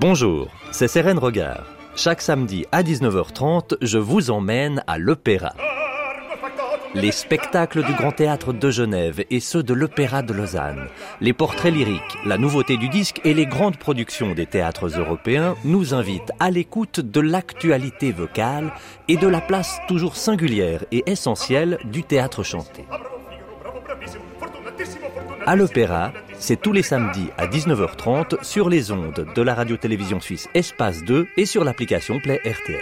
Bonjour, c'est Sérène Regard. Chaque samedi à 19h30, je vous emmène à l'Opéra. Les spectacles du Grand Théâtre de Genève et ceux de l'Opéra de Lausanne, les portraits lyriques, la nouveauté du disque et les grandes productions des théâtres européens nous invitent à l'écoute de l'actualité vocale et de la place toujours singulière et essentielle du théâtre chanté. À l'Opéra, c'est tous les samedis à 19h30 sur les ondes de la radio-télévision suisse Espace 2 et sur l'application Play RTL.